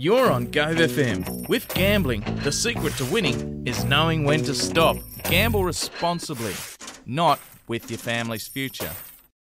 You're on Gove FM. With gambling, the secret to winning is knowing when to stop. Gamble responsibly, not with your family's future.